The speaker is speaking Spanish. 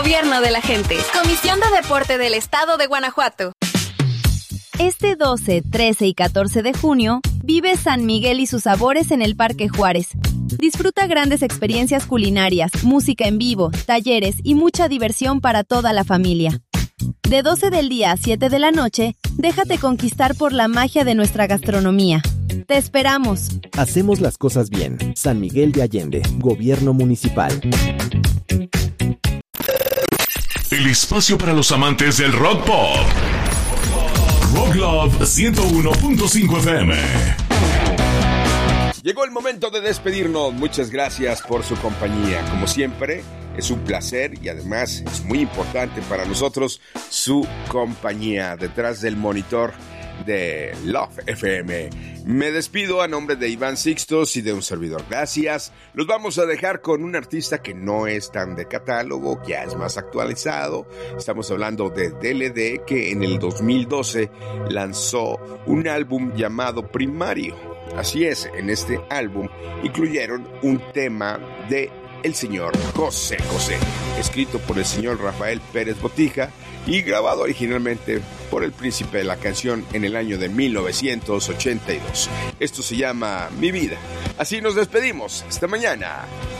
Gobierno de la gente. Comisión de Deporte del Estado de Guanajuato. Este 12, 13 y 14 de junio, vive San Miguel y sus sabores en el Parque Juárez. Disfruta grandes experiencias culinarias, música en vivo, talleres y mucha diversión para toda la familia. De 12 del día a 7 de la noche, déjate conquistar por la magia de nuestra gastronomía. ¡Te esperamos! Hacemos las cosas bien. San Miguel de Allende, Gobierno Municipal. El espacio para los amantes del rock pop. Rock Love 101.5 FM. Llegó el momento de despedirnos. Muchas gracias por su compañía. Como siempre, es un placer y además es muy importante para nosotros su compañía detrás del monitor de Love FM. Me despido a nombre de Iván Sixtos y de un servidor. Gracias. Los vamos a dejar con un artista que no es tan de catálogo, que ya es más actualizado. Estamos hablando de DLD, que en el 2012 lanzó un álbum llamado Primario. Así es, en este álbum incluyeron un tema de el señor José José, escrito por el señor Rafael Pérez Botija y grabado originalmente por el príncipe de la canción en el año de 1982. Esto se llama Mi Vida. Así nos despedimos. Hasta mañana.